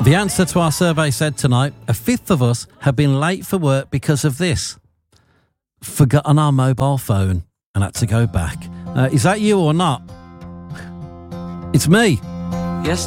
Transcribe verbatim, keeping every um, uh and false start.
The answer to our survey said tonight, a fifth of us have been late for work because of this. Forgotten our mobile phone and had to go back. Uh, is that you or not? It's me.